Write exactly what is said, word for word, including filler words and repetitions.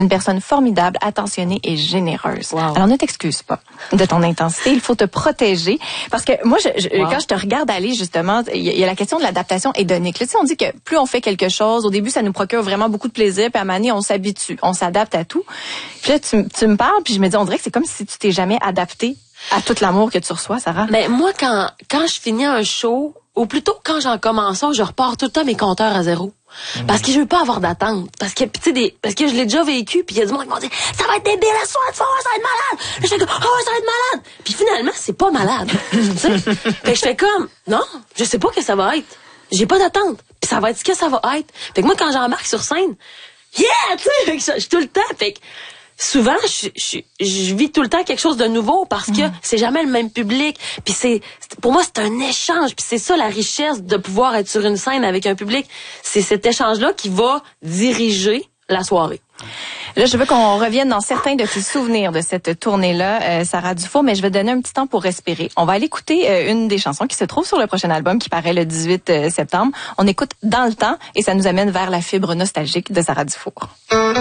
Une personne formidable, attentionnée et généreuse. Wow. Alors, ne t'excuse pas de ton intensité. Il faut te protéger. Parce que moi, je, je, wow. quand je te regarde aller, justement, il y, y a la question de l'adaptation hédonique. Là, tu sais, on dit que plus on fait quelque chose, au début, ça nous procure vraiment beaucoup de plaisir, puis à un moment donné, on s'habitue, on s'adapte à tout. Puis là, tu, tu me parles, puis je me dis, on dirait que c'est comme si tu t'es jamais adapté à tout l'amour que tu reçois, Sarah. Mais moi, quand, quand je finis un show, ou plutôt quand j'en commence un, je repars tout le temps mes compteurs à zéro. Mmh. Parce que je veux pas avoir d'attente. Parce que, tu sais, des, parce que je l'ai déjà vécu, puis il y a du monde qui m'ont dit, ça va être débile à soir, tu vas voir, ça va être malade. Là, je fais comme, oh, ça va être malade. Puis finalement, c'est pas malade. Tu sais? Fait que je fais comme, non, je sais pas que ça va être. J'ai pas d'attente. Puis ça va être ce que ça va être. Fait que moi, quand j'embarque sur scène, yeah, tu sais, fait que je suis tout le temps, fait que, souvent, je, je, je vis tout le temps quelque chose de nouveau parce que mmh. c'est jamais le même public. Puis c'est, pour moi, c'est un échange. Puis c'est ça la richesse de pouvoir être sur une scène avec un public. C'est cet échange-là qui va diriger la soirée. Là, je veux qu'on revienne dans certains de tes souvenirs de cette tournée-là, euh, Sarah Dufour, mais je vais te donner un petit temps pour respirer. On va aller écouter euh, une des chansons qui se trouve sur le prochain album qui paraît le dix-huit septembre. On écoute Dans le temps et ça nous amène vers la fibre nostalgique de Sarah Dufour.